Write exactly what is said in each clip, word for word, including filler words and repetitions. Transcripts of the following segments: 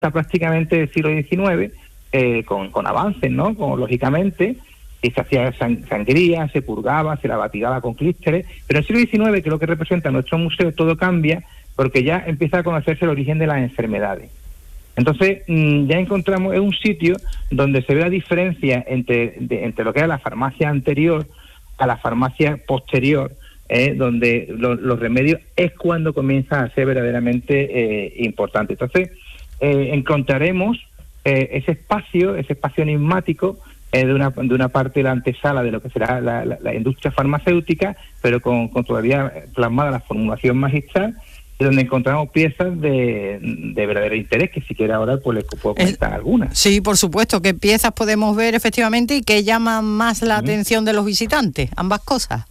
hasta prácticamente el siglo diecinueve, eh, con, con avances, ¿no? Con, lógicamente, y se hacía sang- sangría, se purgaba, se la batigaba con clísteres, pero en el siglo diecinueve, que es lo que representa nuestro museo, todo cambia, porque ya empieza a conocerse el origen de las enfermedades. Entonces, mmm, ya encontramos, es un sitio donde se ve la diferencia entre, de, entre lo que era la farmacia anterior a la farmacia posterior, eh, donde lo, los remedios es cuando comienza a ser verdaderamente eh, importante. Entonces, eh, encontraremos eh, ese espacio, ese espacio enigmático, eh, de, una, de una parte de la antesala de lo que será la, la, la industria farmacéutica, pero con, con todavía plasmada la formulación magistral, donde encontramos piezas de, de verdadero interés, que si quiere ahora pues les puedo comentar El, algunas. Sí, por supuesto, ¿qué piezas podemos ver efectivamente y que llaman más la uh-huh. atención de los visitantes? Ambas cosas.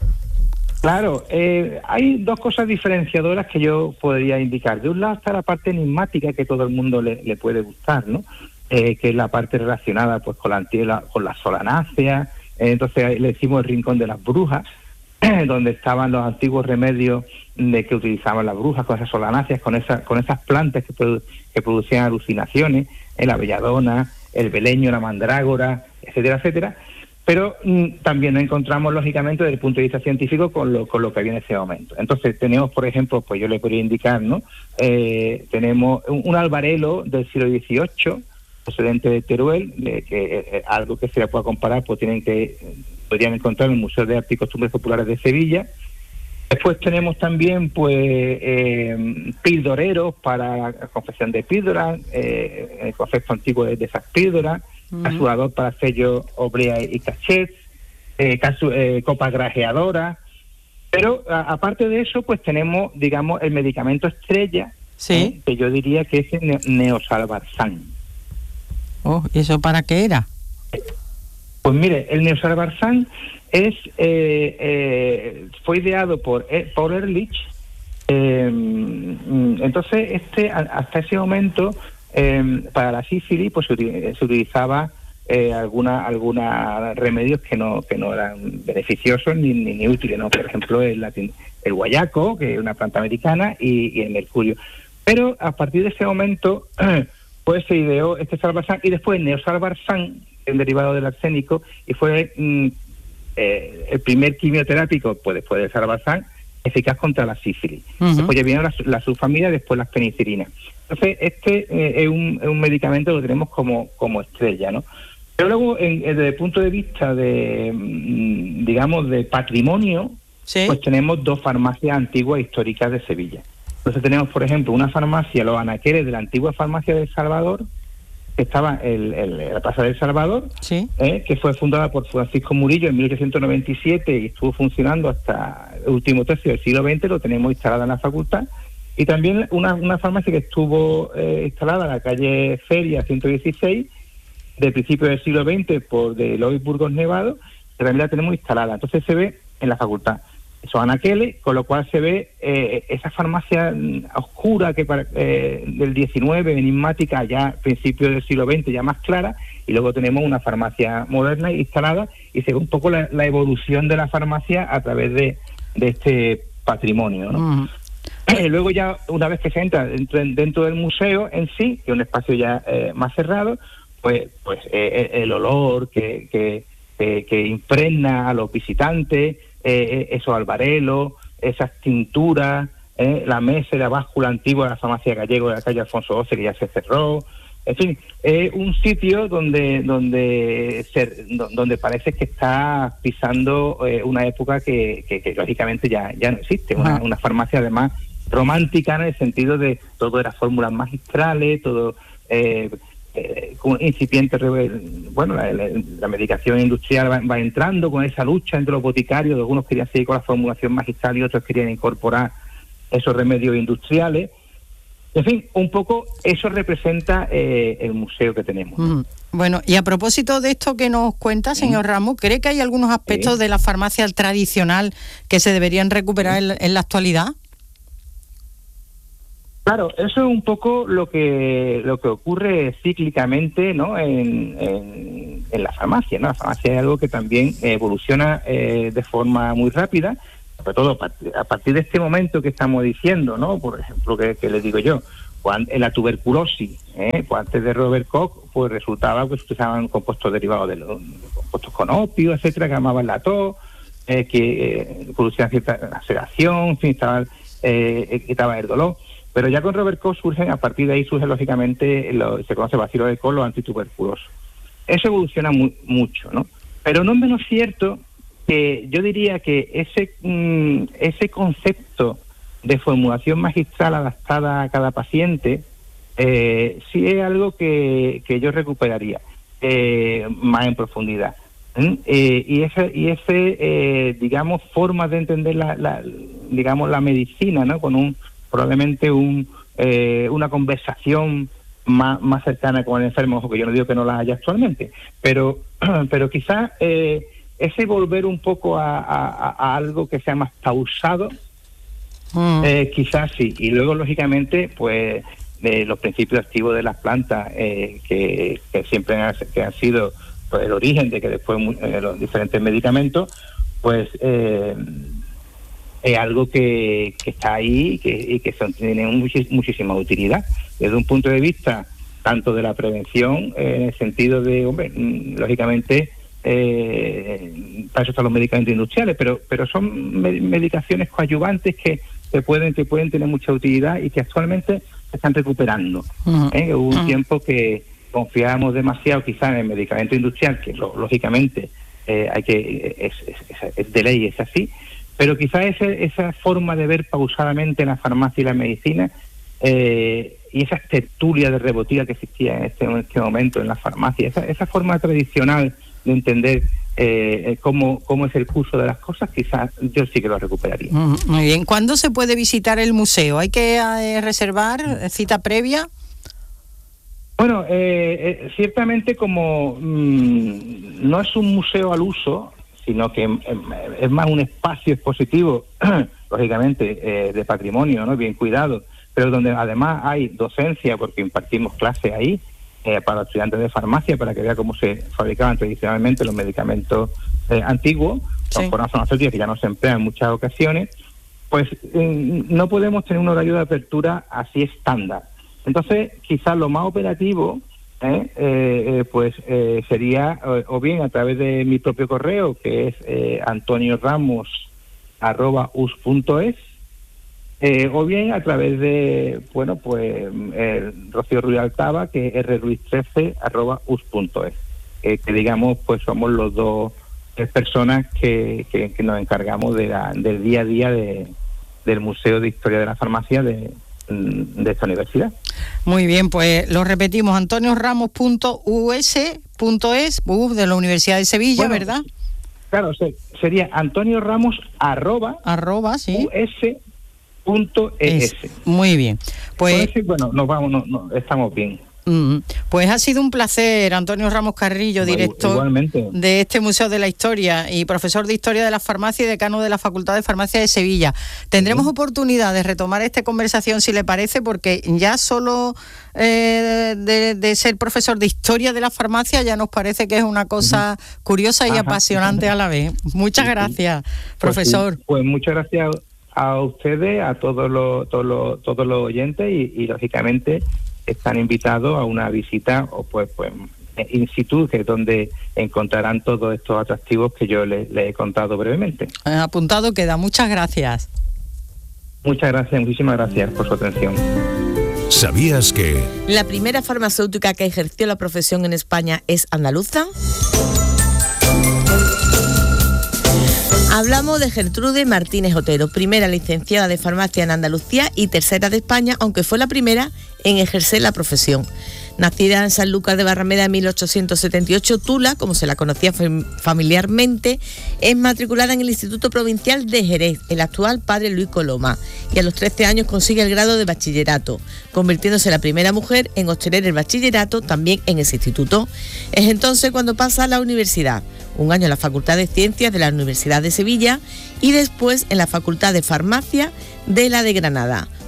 Claro, eh, hay dos cosas diferenciadoras que yo podría indicar. De un lado está la parte enigmática, que todo el mundo le, le puede gustar, ¿no? Eh, que es la parte relacionada pues con la antigua, con la solanácea. Eh, entonces le decimos el rincón de las brujas, donde estaban los antiguos remedios de que utilizaban las brujas, con esas solanáceas, con esas con esas plantas que, produ- que producían alucinaciones, eh, la belladona, el beleño, la mandrágora, etcétera, etcétera. Pero mm, también nos encontramos, lógicamente, desde el punto de vista científico, con lo, con lo que había en ese momento. Entonces, tenemos, por ejemplo, pues yo le podría indicar, ¿no? Eh, tenemos un, un albarelo del siglo dieciocho, procedente de Teruel, de que eh, algo que se le pueda comparar, pues tienen que podrían encontrar en el Museo de Arte y Costumbres Populares de Sevilla. Después tenemos también pues eh, pildoreros para la confección de píldoras, eh, el concepto antiguo de, de esas píldoras, uh-huh. casuador para sellos, obrea y cachets, eh, casu, eh, copas grajeadoras. Pero a, aparte de eso, pues tenemos, digamos, el medicamento estrella, sí. eh, que yo diría que es el neosalvarsan. Oh, ¿y eso para qué era? Pues mire, el neosalvarsan es eh, eh, fue ideado por por Ehrlich. Eh, entonces, este hasta ese momento eh, para la sífilis, pues se, se utilizaba eh, alguna alguna remedios que no que no eran beneficiosos ni, ni, ni útiles, ¿no? Por ejemplo, el latin, el guayaco, que es una planta americana, y, y el mercurio. Pero a partir de ese momento, pues se ideó este salvarsan y después el neosalvarsan, un derivado del arsénico, y fue mm, eh, el primer quimioterápico, pues después del salvarsan, eficaz contra la sífilis. Uh-huh. Después ya viene la, la subfamilia, después las penicilinas. Entonces, este eh, es, un, es un medicamento que lo tenemos como, como estrella, ¿no? Pero luego, en, desde el punto de vista de, mm, digamos, de patrimonio, ¿sí? Pues tenemos dos farmacias antiguas históricas de Sevilla. Entonces tenemos, por ejemplo, una farmacia, los anaqueles de la antigua farmacia del Salvador, que estaba en el, el, la Plaza del Salvador, ¿sí? eh, que fue fundada por Francisco Murillo en mil ochocientos noventa y siete y estuvo funcionando hasta el último tercio del siglo veinte, lo tenemos instalada en la facultad. Y también una, una farmacia que estuvo eh, instalada en la calle Feria ciento dieciséis, del principio del siglo veinte, por de Eloy Burgos Nevado, que también la tenemos instalada. Entonces se ve en la facultad esos anaqueles, con lo cual se ve eh, esa farmacia oscura que eh, del diecinueve, enigmática, ya a principios del siglo veinte, ya más clara, y luego tenemos una farmacia moderna instalada, y se ve un poco la, la evolución de la farmacia a través de, de este patrimonio, ¿no? Mm. Eh, luego ya, una vez que se entra dentro, dentro del museo en sí, que es un espacio ya eh, más cerrado, pues pues eh, el olor que, que, que, que impregna a los visitantes, Eh, esos albarelos, esas tinturas, eh, la mesa y la báscula antigua de la farmacia Gallego de la calle Alfonso doce, que ya se cerró. En fin, es eh, un sitio donde donde se, donde parece que está pisando eh, una época que, que, que lógicamente ya, ya no existe. Una, una farmacia además romántica, en el sentido de todo era fórmulas magistrales, todo eh, Eh, con incipiente, bueno, la, la, la medicación industrial va, va entrando con esa lucha entre los boticarios. Algunos querían seguir con la formulación magistral y otros querían incorporar esos remedios industriales. En fin, un poco eso representa eh, el museo que tenemos. Mm. Bueno, y a propósito de esto que nos cuenta, señor Ramos, ¿cree que hay algunos aspectos sí. de la farmacia tradicional que se deberían recuperar sí. en, en la actualidad? Claro, eso es un poco lo que lo que ocurre cíclicamente, ¿no? En, en, en la farmacia, ¿no? La farmacia es algo que también evoluciona eh, de forma muy rápida, sobre todo a partir, a partir de este momento que estamos diciendo, ¿no? Por ejemplo, que, que les digo yo, en la tuberculosis, ¿eh? Pues antes de Robert Koch, pues resultaba que se utilizaban compuestos derivados de los compuestos con opio, etcétera, que llamaban la tos, eh, que eh, producían cierta sedación, en fin, estaba, eh, quitaba el dolor. Pero ya con Robert Koch surgen, a partir de ahí surgen lógicamente, lo, se conoce bacilo de Koch, los antituberculosos. Eso evoluciona muy, mucho, ¿no? Pero no es menos cierto que yo diría que ese, mm, ese concepto de formulación magistral adaptada a cada paciente, eh, sí es algo que, que yo recuperaría eh, más en profundidad. ¿Mm? Eh, y ese, y ese eh, digamos, forma de entender la, la, digamos, la medicina, ¿no? Con un probablemente un eh, una conversación más, más cercana con el enfermo, ojo que yo no digo que no la haya actualmente, pero, pero quizás eh, ese volver un poco a, a, a algo que sea más pausado, Eh, quizás sí, y luego lógicamente pues eh, los principios activos de las plantas eh, que, que siempre han, que han sido pues, el origen de que después eh, los diferentes medicamentos pues eh, es algo que, que está ahí y que, y que son, tienen muchis, muchísima utilidad desde un punto de vista tanto de la prevención eh, en el sentido de, hombre, lógicamente eh, para eso están los medicamentos industriales, pero pero son med- medicaciones coadyuvantes que que pueden que pueden tener mucha utilidad y que actualmente se están recuperando. Uh-huh. ¿eh? Hubo un uh-huh. tiempo que confiábamos demasiado quizás en el medicamento industrial, que lo, lógicamente eh, hay que es, es, es de ley, es así, pero quizás ese, esa forma de ver pausadamente la farmacia y la medicina eh, y esas tertulias de rebotica que existía en este, en este momento en la farmacia, esa, esa forma tradicional de entender Eh, cómo, cómo es el curso de las cosas, quizás yo sí que lo recuperaría. Muy bien. ¿Cuándo se puede visitar el museo? ¿Hay que eh, reservar cita previa? Bueno, eh, eh, ciertamente como mmm, no es un museo al uso, sino que eh, es más un espacio expositivo, lógicamente eh, de patrimonio, ¿no? Bien cuidado, pero donde además hay docencia, porque impartimos clases ahí, Eh, para los estudiantes de farmacia, para que vea cómo se fabricaban tradicionalmente los medicamentos eh, antiguos, sí. Con farmacéuticas que ya no se emplean en muchas ocasiones, pues eh, no podemos tener un horario de apertura así estándar. Entonces, quizás lo más operativo eh, eh, pues eh, sería o, o bien a través de mi propio correo, que es eh, antonio ramos arroba u s punto es, Eh, o bien a través de, bueno, pues el Rocío Ruiz Altava, que es r ruiz trece arroba u s punto es, eh, que digamos, pues somos los dos tres personas que, que, que nos encargamos de la, del día a día de, del Museo de Historia de la Farmacia de, de esta universidad. Muy bien, pues lo repetimos, antonio ramos punto u s punto es, de la Universidad de Sevilla, bueno, ¿verdad? Claro, sería Antonio Ramos arroba, arroba sí. us punto es. Muy bien, pues decir, bueno, nos vamos, no, no, estamos bien. Mm, pues ha sido un placer, Antonio Ramos Carrillo, director Igualmente. de este Museo de la Historia y profesor de Historia de la Farmacia y decano de la Facultad de Farmacia de Sevilla. Tendremos sí. oportunidad de retomar esta conversación, si le parece, porque ya solo eh, de, de ser profesor de Historia de la Farmacia ya nos parece que es una cosa uh-huh. curiosa y Ajá. apasionante a la vez. Muchas sí, gracias, sí. profesor. Pues, sí. pues muchas gracias a ustedes, a todos los todos los todos los oyentes y, y lógicamente están invitados a una visita o pues pues in situ, que es donde encontrarán todos estos atractivos que yo les, les he contado brevemente. Apuntado queda. Muchas gracias. Muchas gracias, muchísimas gracias por su atención. ¿Sabías que la primera farmacéutica que ejerció la profesión en España es andaluza? Hablamos de Gertrude Martínez Otero, primera licenciada de farmacia en Andalucía y tercera de España, aunque fue la primera en ejercer la profesión. Nacida en Sanlúcar de Barrameda en mil ochocientos setenta y ocho, Tula, como se la conocía familiarmente, es matriculada en el Instituto Provincial de Jerez, el actual Padre Luis Coloma, y a los trece años consigue el grado de bachillerato, convirtiéndose en la primera mujer en obtener el bachillerato también en ese instituto. Es entonces cuando pasa a la universidad, un año en la Facultad de Ciencias de la Universidad de Sevilla y después en la Facultad de Farmacia de la de Granada,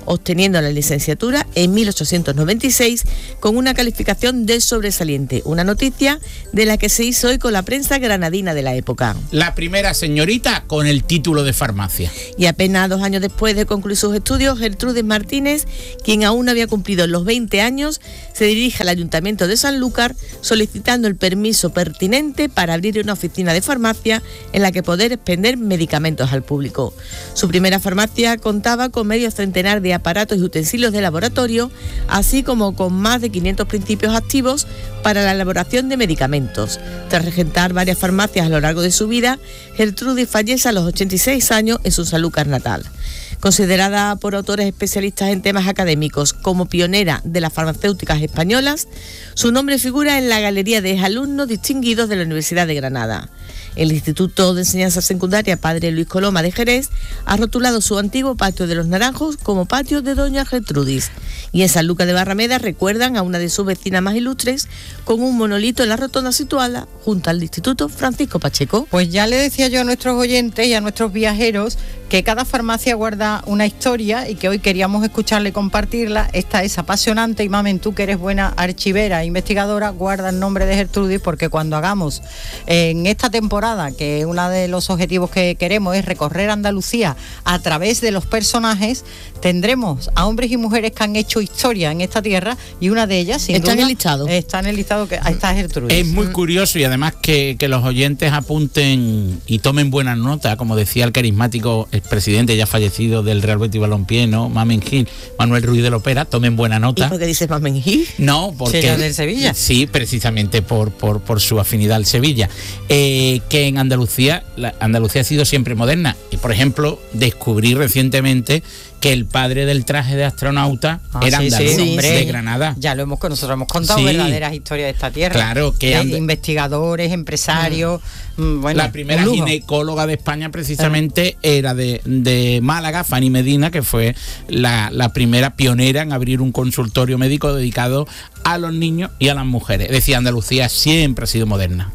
obteniendo la licenciatura en mil ochocientos noventa y seis con una calificación de sobresaliente, una noticia de la que se hizo hoy con la prensa granadina de la época. La primera señorita con el título de farmacia. Y apenas dos años después de concluir sus estudios, Gertrudis Martínez, quien aún no había cumplido los veinte años, se dirige al Ayuntamiento de Sanlúcar solicitando el permiso pertinente para abrir una oficina de farmacia en la que poder expender medicamentos al público. Su primera farmacia contaba con medio centenar de aparatos y utensilios de laboratorio, así como con más de quinientos principios activos para la elaboración de medicamentos. Tras regentar varias farmacias a lo largo de su vida, Gertrudis fallece a los ochenta y seis años en su Sanlúcar natal. Considerada por autores especialistas en temas académicos como pionera de las farmacéuticas españolas, su nombre figura en la galería de alumnos distinguidos de la Universidad de Granada. El Instituto de Enseñanza Secundaria Padre Luis Coloma de Jerez ha rotulado su antiguo patio de los Naranjos como patio de Doña Gertrudis. Y en Sanlúcar de Barrameda recuerdan a una de sus vecinas más ilustres con un monolito en la rotonda situada junto al Instituto Francisco Pacheco. Pues ya le decía yo a nuestros oyentes y a nuestros viajeros que cada farmacia guarda una historia y que hoy queríamos escucharle y compartirla. Esta es apasionante y, Mamen, tú que eres buena archivera e investigadora, guarda el nombre de Gertrudis, porque cuando hagamos en esta temporada, que uno de los objetivos que queremos es recorrer Andalucía a través de los personajes, tendremos a hombres y mujeres que han hecho historia en esta tierra y una de ellas, sin está duda, en el listado. Está en el listado, que ahí está Gertrudis. Es muy curioso y además que, que los oyentes apunten y tomen buena nota, como decía el carismático expresidente ya fallecido del Real Betis Balompié, ¿no? Mamen Gil, Manuel Ruiz de Lopera, tomen buena nota. ¿Y por qué dices Mamen Gil? No, porque... ¿Será del Sevilla? Sí, precisamente por, por, por su afinidad al Sevilla. Eh, que en Andalucía, la, Andalucía ha sido siempre moderna. Y, por ejemplo, descubrí recientemente que el padre del traje de astronauta ah, era sí, andaluz, sí, hombre, de Granada. Ya lo hemos nosotros hemos contado sí. verdaderas historias de esta tierra. Claro, que and... investigadores, empresarios. Mm. Bueno, la primera ginecóloga de España precisamente ah. era de, de Málaga, Fanny Medina, que fue la, la primera pionera en abrir un consultorio médico dedicado a los niños y a las mujeres. Es decir, Andalucía siempre ha sido moderna.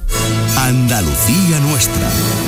Andalucía nuestra.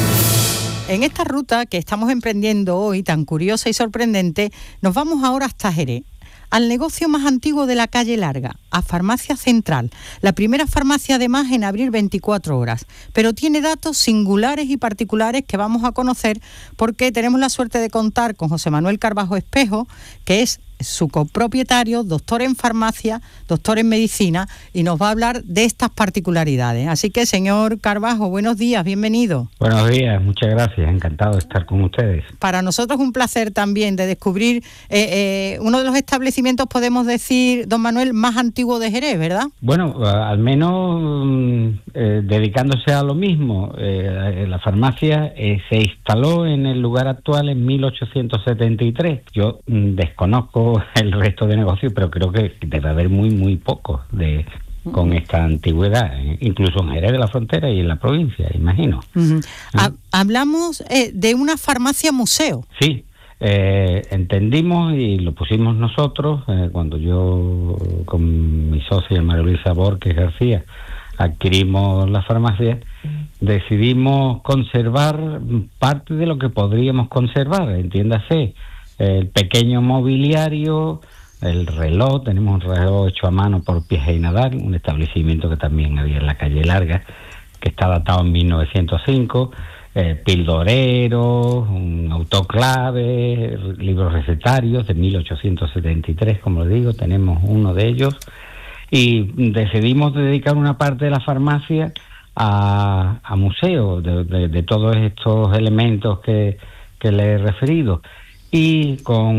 En esta ruta que estamos emprendiendo hoy, tan curiosa y sorprendente, nos vamos ahora hasta Jerez, al negocio más antiguo de la calle Larga, a Farmacia Central, la primera farmacia además en abrir veinticuatro horas, pero tiene datos singulares y particulares que vamos a conocer porque tenemos la suerte de contar con José Manuel Carbajo Espejo, que es su copropietario, doctor en farmacia, doctor en medicina, y nos va a hablar de estas particularidades. Así que, señor Carbajo, buenos días, bienvenido. Buenos días, muchas gracias, encantado de estar con ustedes. Para nosotros es un placer también de descubrir eh, eh, uno de los establecimientos, podemos decir, don Manuel, más antiguo de Jerez, ¿verdad? Bueno, al menos eh, dedicándose a lo mismo. Eh, la farmacia eh, se instaló en el lugar actual en mil ochocientos setenta y tres. Yo mm, desconozco el resto de negocios, pero creo que debe haber muy, muy pocos de con esta antigüedad, incluso en Jerez de la Frontera y en la provincia, imagino. Uh-huh. ¿Ah? Hablamos eh, de una farmacia museo. Sí, eh, entendimos y lo pusimos nosotros, eh, cuando yo con mi socia María Luisa Borges García adquirimos la farmacia, decidimos conservar parte de lo que podríamos conservar, entiéndase, el pequeño mobiliario, el reloj. Tenemos un reloj hecho a mano por Piaget y Nadal, un establecimiento que también había en la calle Larga, que está datado en mil novecientos cinco, eh, pildoreros, un autoclave, libros recetarios de mil ochocientos setenta y tres, como les digo, tenemos uno de ellos, y decidimos dedicar una parte de la farmacia a, a museo de, de, de todos estos elementos que, que le he referido. Y con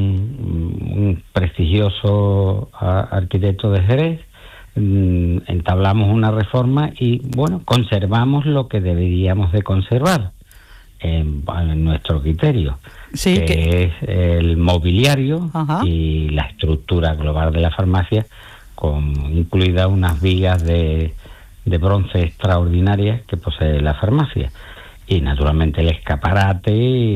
un prestigioso arquitecto de Jerez entablamos una reforma y, bueno, conservamos lo que deberíamos de conservar en, en nuestro criterio, sí, que, que es el mobiliario. Ajá. Y la estructura global de la farmacia, con incluidas unas vigas de, de bronce extraordinarias que posee la farmacia. Y naturalmente el escaparate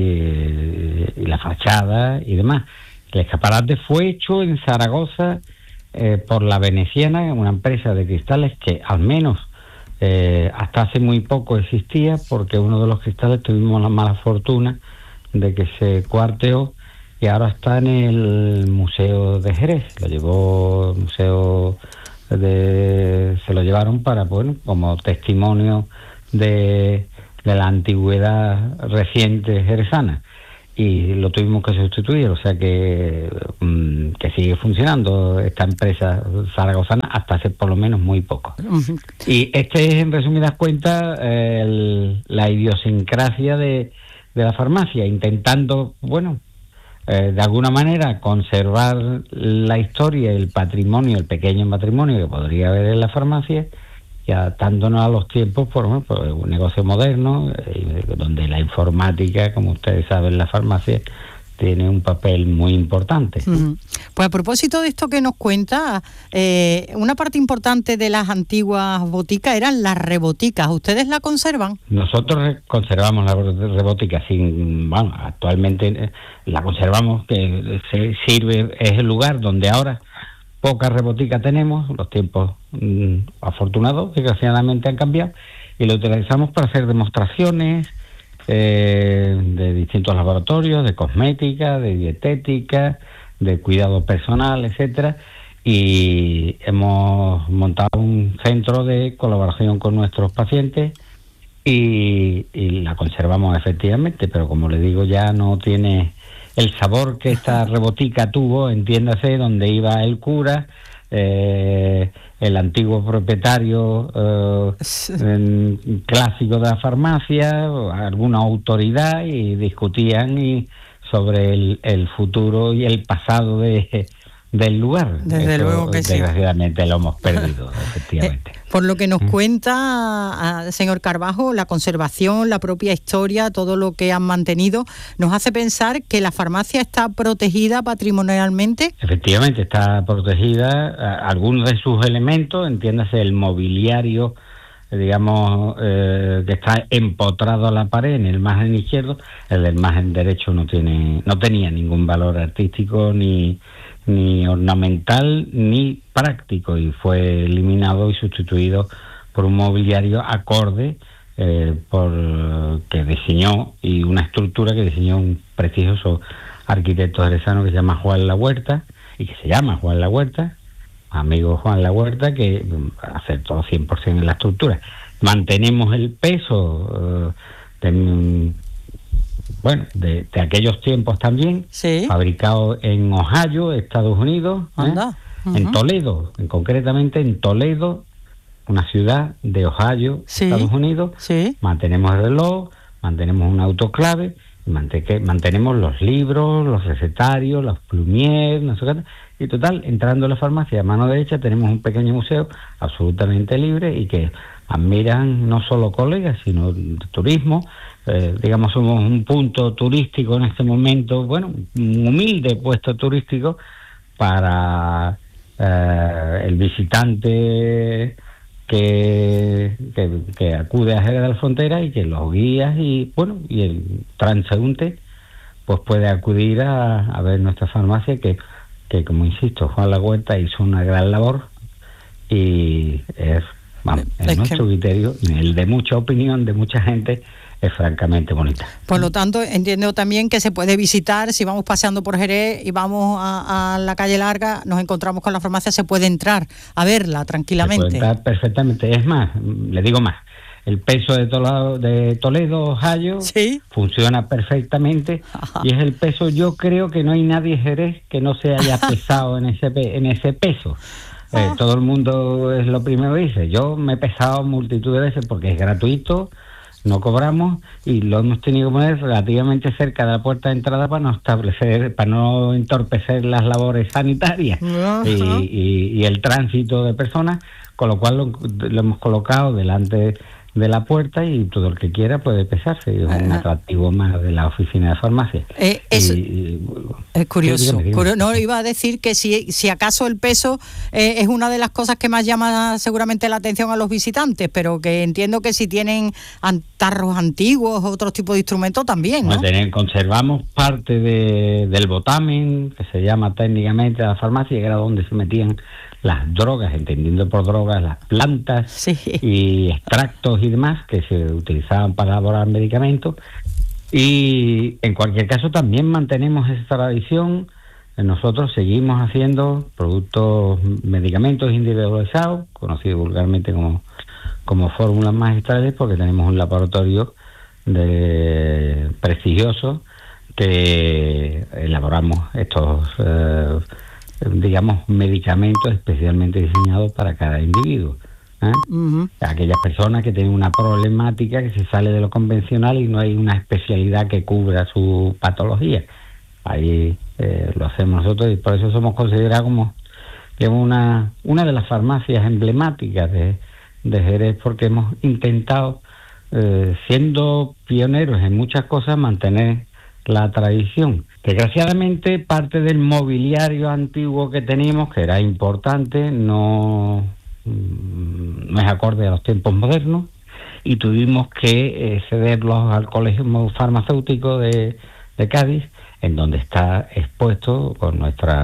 y, y la fachada y demás. El escaparate fue hecho en Zaragoza eh, por la Veneciana, una empresa de cristales que al menos eh, hasta hace muy poco existía, porque uno de los cristales tuvimos la mala fortuna de que se cuarteó y ahora está en el Museo de Jerez. Lo llevó el Museo de... se lo llevaron para, bueno, como testimonio de, de la antigüedad reciente jerezana. Y lo tuvimos que sustituir, o sea que, mmm, que sigue funcionando esta empresa zaragozana hasta hace por lo menos muy poco. Uh-huh. Y este es, en resumidas cuentas, eh, el, la idiosincrasia de, de la farmacia, intentando, bueno, eh, de alguna manera conservar la historia, el patrimonio, el pequeño patrimonio que podría haber en la farmacia, y adaptándonos a los tiempos por, bueno, por un negocio moderno, eh, donde la informática, como ustedes saben, la farmacia tiene un papel muy importante. Uh-huh. Pues a propósito de esto que nos cuenta, eh, una parte importante de las antiguas boticas eran las reboticas. ¿Ustedes la conservan? Nosotros conservamos la rebotica, sin, bueno, actualmente la conservamos, que se sirve, es el lugar donde ahora poca rebotica tenemos, los tiempos mmm, afortunados, desgraciadamente han cambiado, y lo utilizamos para hacer demostraciones eh, de distintos laboratorios, de cosmética, de dietética, de cuidado personal, etcétera, y hemos montado un centro de colaboración con nuestros pacientes y, y la conservamos efectivamente, pero como le digo, ya no tiene el sabor que esta rebotica tuvo, entiéndase, donde iba el cura, eh, el antiguo propietario eh, en, clásico de la farmacia, alguna autoridad, y discutían y sobre el, el futuro y el pasado de del lugar. Desde Eso, luego que sí. Desgraciadamente lo hemos perdido, efectivamente. Eh, por lo que nos cuenta, señor Carbajo, la conservación, la propia historia, todo lo que han mantenido, nos hace pensar que la farmacia está protegida patrimonialmente. Efectivamente, está protegida. Algunos de sus elementos, entiéndase el mobiliario, digamos, eh, que está empotrado a la pared en el margen izquierdo, el del margen derecho no tiene, no tenía ningún valor artístico ni ni ornamental ni práctico, y fue eliminado y sustituido por un mobiliario acorde eh, por que diseñó, y una estructura que diseñó un prestigioso arquitecto jerezano que se llama Juan La Huerta, y que se llama Juan La Huerta, amigo Juan La Huerta, que acertó cien por ciento en la estructura. Mantenemos el peso eh, de bueno, de, de aquellos tiempos también, sí, fabricado en Ohio, Estados Unidos, ¿eh? uh-huh. en Toledo, en, concretamente en Toledo, una ciudad de Ohio, sí, Estados Unidos. Sí. Mantenemos el reloj, mantenemos un autoclave, mantenemos los libros, los recetarios, los plumiers, no sé qué, y total, entrando a la farmacia a mano derecha tenemos un pequeño museo absolutamente libre y que admiran no solo colegas, sino de turismo. Eh, digamos, somos un punto turístico en este momento, bueno, un humilde puesto turístico para eh, el visitante que, que, que acude a Jerez de la Frontera, y que los guías y, bueno, y el transeúnte pues puede acudir a, a ver nuestra farmacia, que, que como insisto, Juan La Huerta hizo una gran labor, y es, vamos, en es nuestro que... criterio, el de mucha opinión de mucha gente, es francamente bonita. Por lo tanto, entiendo también que se puede visitar, si vamos paseando por Jerez y vamos a, a la calle Larga, nos encontramos con la farmacia, se puede entrar a verla tranquilamente. Se puede entrar perfectamente. Es más, le digo más, el peso de Toledo, de Toledo, Ohio, ¿sí?, funciona perfectamente. Ajá. Y es el peso, yo creo que no hay nadie Jerez que no se haya pesado en ese en ese peso. Eh, todo el mundo es lo primero que dice. Yo me he pesado multitud de veces porque es gratuito, no cobramos, y lo hemos tenido que poner relativamente cerca de la puerta de entrada para no establecer, para no entorpecer las labores sanitarias y, y, y el tránsito de personas, con lo cual lo, lo hemos colocado delante de la puerta, y todo el que quiera puede pesarse. Es un atractivo más de la oficina de farmacia. Eh, es, y, es curioso. Dígame, dígame. Curio, no, iba a decir que si, si acaso el peso eh, es una de las cosas que más llama seguramente la atención a los visitantes, pero que entiendo que si tienen tarros antiguos o otros tipos de instrumentos también, ¿no? Tener, conservamos parte de, del botamen, que se llama técnicamente la farmacia, que era donde se metían las drogas, entendiendo por drogas las plantas, sí, y extractos y demás que se utilizaban para elaborar medicamentos, Y en cualquier caso también mantenemos esa tradición. Nosotros seguimos haciendo productos, medicamentos individualizados, conocidos vulgarmente como, como fórmulas magistrales, porque tenemos un laboratorio de prestigioso que elaboramos estos, eh, digamos, medicamentos especialmente diseñados para cada individuo. ¿eh? Uh-huh. Aquellas personas que tienen una problemática que se sale de lo convencional y no hay una especialidad que cubra su patología. Ahí eh, lo hacemos nosotros y por eso somos considerados como, como una, una de las farmacias emblemáticas de, de Jerez, porque hemos intentado, eh, siendo pioneros en muchas cosas, mantener la tradición. Desgraciadamente, parte del mobiliario antiguo que teníamos, que era importante, no, no es acorde a los tiempos modernos, y tuvimos que eh, cederlos al Colegio Farmacéutico de, de Cádiz, en donde está expuesto con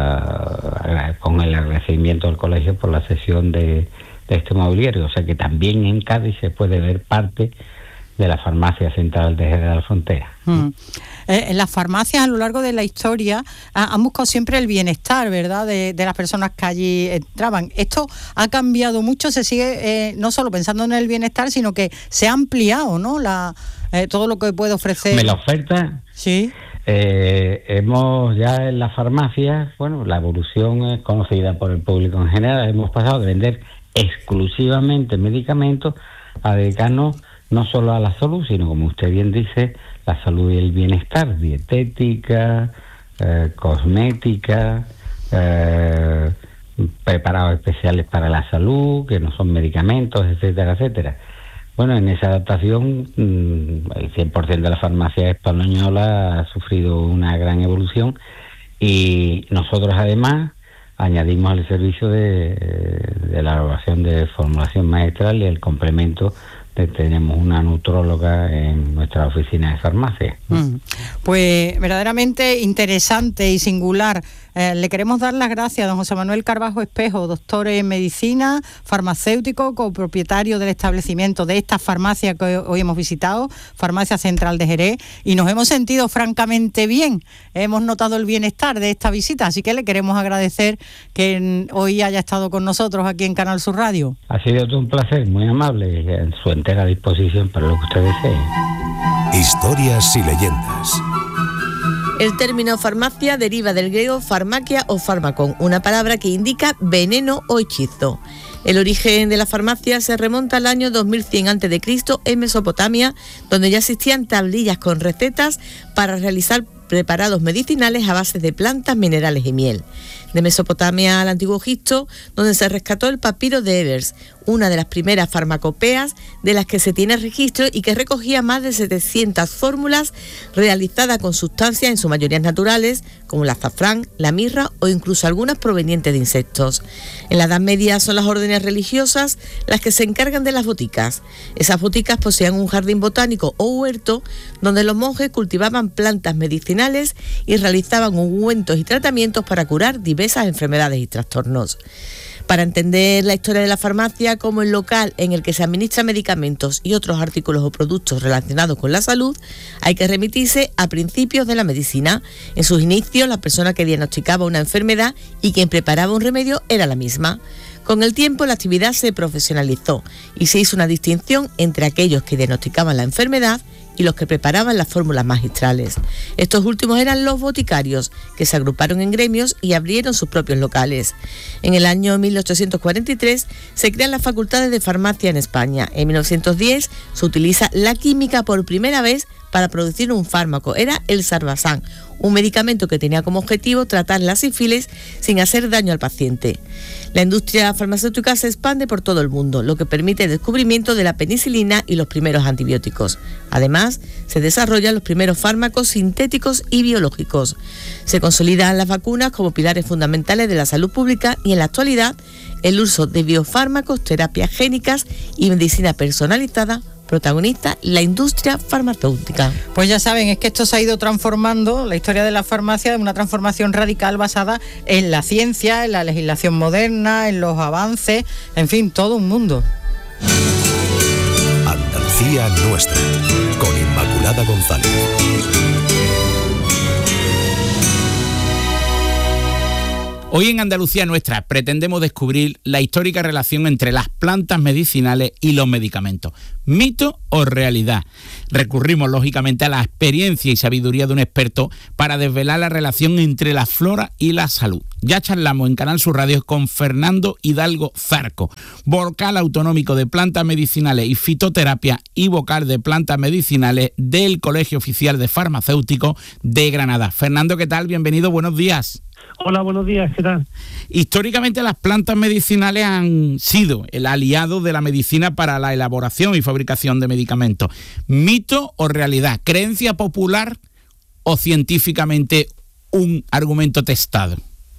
nuestra con el agradecimiento del colegio por la cesión de, de este mobiliario. O sea que también en Cádiz se puede ver parte de la farmacia central de Jerez de la Frontera. Mm. Eh, en las farmacias a lo largo de la historia ha, han buscado siempre el bienestar, ¿verdad?, de, de las personas que allí entraban. Esto ha cambiado mucho, se sigue eh, no solo pensando en el bienestar, sino que se ha ampliado, ¿no?, la, eh, todo lo que puede ofrecer. Me la oferta. Sí. Eh, hemos ya en las farmacias, bueno, la evolución es conocida por el público en general. Hemos pasado de vender exclusivamente medicamentos a dedicarnos no solo a la salud, sino, como usted bien dice, la salud y el bienestar, dietética, eh, cosmética, eh, preparados especiales para la salud, que no son medicamentos, etcétera, etcétera. Bueno, en esa adaptación el cien por ciento de la farmacia española ha sufrido una gran evolución y nosotros además añadimos el servicio de, de la elaboración de formulación magistral y el complemento de tenemos una nutróloga en nuestra oficina de farmacia. Mm. Pues verdaderamente interesante y singular. Eh, le queremos dar las gracias a don José Manuel Carbajo Espejo, doctor en medicina, farmacéutico, copropietario del establecimiento de esta farmacia que hoy hemos visitado, Farmacia Central de Jerez, y nos hemos sentido francamente bien. Hemos notado el bienestar de esta visita, así que le queremos agradecer que hoy haya estado con nosotros aquí en Canal Sur Radio. Ha sido un placer, muy amable, y en su entera disposición para lo que usted desee. Historias y leyendas. El término farmacia deriva del griego farmakia o fármacon, una palabra que indica veneno o hechizo. El origen de la farmacia se remonta al año dos mil cien antes de Cristo en Mesopotamia, donde ya existían tablillas con recetas para realizar preparados medicinales a base de plantas, minerales y miel. De Mesopotamia al Antiguo Egipto, donde se rescató el papiro de Ebers, una de las primeras farmacopeas de las que se tiene registro y que recogía más de setecientas fórmulas realizadas con sustancias en su mayoría naturales, como el azafrán, la mirra o incluso algunas provenientes de insectos. En la Edad Media son las órdenes religiosas las que se encargan de las boticas. Esas boticas poseían un jardín botánico o huerto donde los monjes cultivaban plantas medicinales y realizaban ungüentos y tratamientos para curar diversas enfermedades y trastornos. Para entender la historia de la farmacia como el local en el que se administran medicamentos y otros artículos o productos relacionados con la salud, hay que remitirse a principios de la medicina. En sus inicios, la persona que diagnosticaba una enfermedad y quien preparaba un remedio era la misma. Con el tiempo, la actividad se profesionalizó y se hizo una distinción entre aquellos que diagnosticaban la enfermedad y los que preparaban las fórmulas magistrales. Estos últimos eran los boticarios, que se agruparon en gremios y abrieron sus propios locales. En el año mil ochocientos cuarenta y tres se crean las facultades de farmacia en España. En mil novecientos diez se utiliza la química por primera vez para producir un fármaco. Era el Sarbazán, un medicamento que tenía como objetivo tratar la sífilis sin hacer daño al paciente. La industria farmacéutica se expande por todo el mundo, lo que permite el descubrimiento de la penicilina y los primeros antibióticos. Además, se desarrollan los primeros fármacos sintéticos y biológicos. Se consolidan las vacunas como pilares fundamentales de la salud pública y en la actualidad el uso de biofármacos, terapias génicas y medicina personalizada protagonista la industria farmacéutica. Pues ya saben, es que esto se ha ido transformando, la historia de la farmacia, una transformación radical basada en la ciencia, en la legislación moderna, en los avances, en fin, todo un mundo. Andalucía Andalucía Nuestra, con Inmaculada González. Hoy en Andalucía Nuestra pretendemos descubrir la histórica relación entre las plantas medicinales y los medicamentos. ¿Mito o realidad? Recurrimos lógicamente a la experiencia y sabiduría de un experto para desvelar la relación entre la flora y la salud. Ya charlamos en Canal Sur Radio con Fernando Hidalgo Zarco, vocal autonómico de plantas medicinales y fitoterapia y vocal de plantas medicinales del Colegio Oficial de Farmacéuticos de Granada. Fernando, ¿qué tal? Bienvenido, buenos días. Hola, buenos días, ¿qué tal? Históricamente las plantas medicinales han sido el aliado de la medicina para la elaboración y fabricación de medicamentos. ¿Mito o realidad? ¿Creencia popular o científicamente un argumento testado?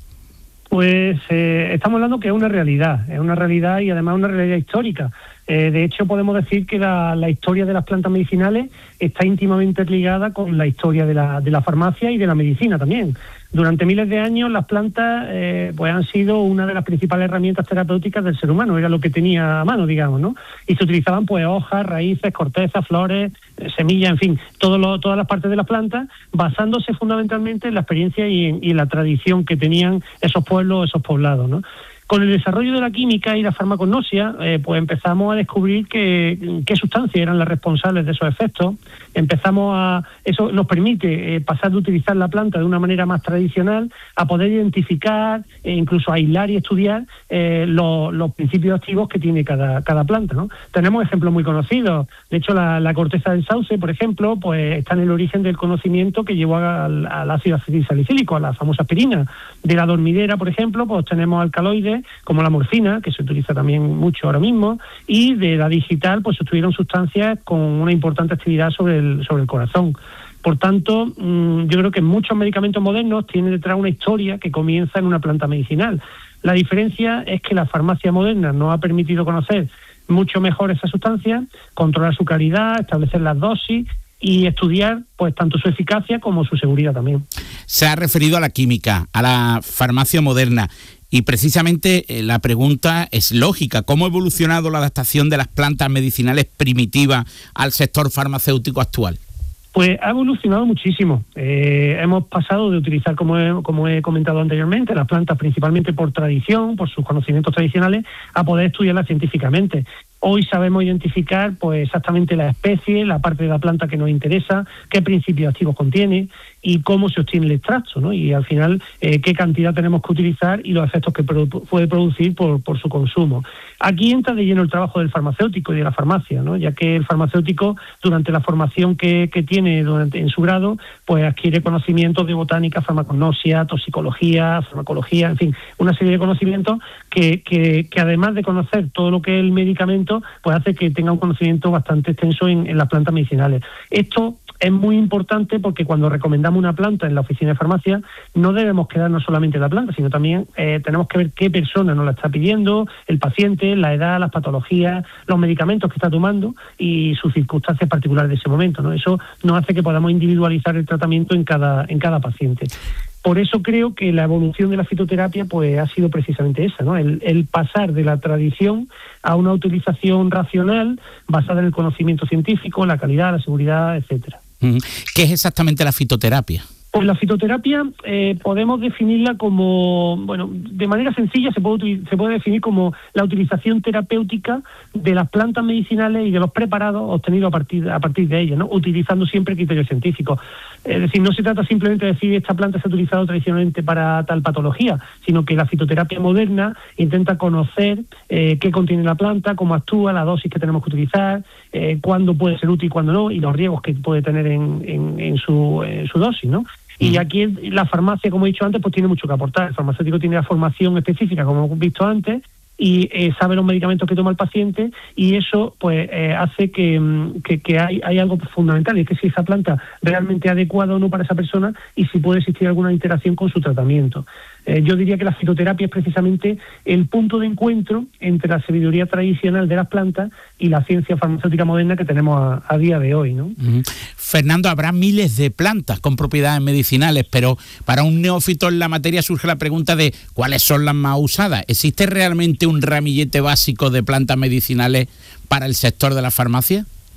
Pues eh, estamos hablando que es una realidad, es una realidad y además una realidad histórica. Eh, de hecho, podemos decir que la, la historia de las plantas medicinales está íntimamente ligada con la historia de la, de la farmacia y de la medicina también. Durante miles de años las plantas eh, pues han sido una de las principales herramientas terapéuticas del ser humano, era lo que tenía a mano, digamos, ¿no? Y se utilizaban pues hojas, raíces, cortezas, flores, eh, semillas, en fin, todo lo, todas las partes de las plantas, basándose fundamentalmente en la experiencia y en, y en la tradición que tenían esos pueblos, esos poblados, ¿no? Con el desarrollo de la química y la farmacognosia, eh, pues empezamos a descubrir que, qué sustancias eran las responsables de esos efectos. Empezamos a... Eso nos permite eh, pasar de utilizar la planta de una manera más tradicional a poder identificar e incluso aislar y estudiar eh, los, los principios activos que tiene cada, cada planta, ¿no? Tenemos ejemplos muy conocidos. De hecho, la, la corteza del sauce, por ejemplo, pues está en el origen del conocimiento que llevó al, al ácido acetilsalicílico, a la famosa aspirina. De la dormidera, por ejemplo, pues tenemos alcaloides como la morfina, que se utiliza también mucho ahora mismo, y de la digital pues se obtuvieron sustancias con una importante actividad sobre el, sobre el corazón. Por tanto, mmm, yo creo que muchos medicamentos modernos tienen detrás una historia que comienza en una planta medicinal. La diferencia es que la farmacia moderna nos ha permitido conocer mucho mejor esas sustancias, controlar su calidad, establecer las dosis y estudiar pues tanto su eficacia como su seguridad también. Se ha referido a la química, a la farmacia moderna. Y precisamente eh, la pregunta es lógica. ¿Cómo ha evolucionado la adaptación de las plantas medicinales primitivas al sector farmacéutico actual? Pues ha evolucionado muchísimo. Eh, hemos pasado de utilizar, como he, como he comentado anteriormente, las plantas principalmente por tradición, por sus conocimientos tradicionales, a poder estudiarlas científicamente. Hoy sabemos identificar pues exactamente la especie, la parte de la planta que nos interesa, qué principios activos contiene y cómo se obtiene el extracto, ¿no? Y al final eh, qué cantidad tenemos que utilizar y los efectos que produ- puede producir por, por su consumo. Aquí entra de lleno el trabajo del farmacéutico y de la farmacia, ¿no? Ya que el farmacéutico, durante la formación que, que tiene durante, en su grado, pues adquiere conocimientos de botánica, farmacognosia, toxicología, farmacología, en fin, una serie de conocimientos que, que, que además de conocer todo lo que es el medicamento, pues hace que tenga un conocimiento bastante extenso en, en las plantas medicinales. Esto es muy importante porque cuando recomendamos una planta en la oficina de farmacia no debemos quedarnos solamente en la planta, sino también eh, tenemos que ver qué persona nos la está pidiendo, el paciente, la edad, las patologías, los medicamentos que está tomando y sus circunstancias particulares de ese momento, ¿no? Eso nos hace que podamos individualizar el tratamiento en cada, en cada paciente. Por eso creo que la evolución de la fitoterapia pues ha sido precisamente esa, ¿no? El, el pasar de la tradición a una utilización racional basada en el conocimiento científico, la calidad, la seguridad, etcétera. ¿Qué es exactamente la fitoterapia? Pues la fitoterapia eh, podemos definirla como, bueno, de manera sencilla se puede, se puede definir como la utilización terapéutica de las plantas medicinales y de los preparados obtenidos a partir, a partir de ellas, ¿no? Utilizando siempre criterios científicos. Es decir, no se trata simplemente de decir esta planta se ha utilizado tradicionalmente para tal patología, sino que la fitoterapia moderna intenta conocer eh, qué contiene la planta, cómo actúa, la dosis que tenemos que utilizar, eh, cuándo puede ser útil y cuándo no, y los riesgos que puede tener en, en, en, su, en su dosis, ¿no? Y aquí la farmacia, como he dicho antes, pues tiene mucho que aportar. El farmacéutico tiene la formación específica, como hemos visto antes, y eh, sabe los medicamentos que toma el paciente, y eso pues eh, hace que, que, que hay, hay algo fundamental, y es que si esa planta realmente es adecuada o no para esa persona y si puede existir alguna interacción con su tratamiento. Eh, yo diría que la fitoterapia es precisamente el punto de encuentro entre la sabiduría tradicional de las plantas y la ciencia farmacéutica moderna que tenemos a, a día de hoy, ¿no? Uh-huh. Fernando, habrá miles de plantas con propiedades medicinales, pero para un neófito en la materia surge la pregunta de ¿cuáles son las más usadas? ¿Existe realmente un ramillete básico de plantas medicinales para el sector de la farmacia?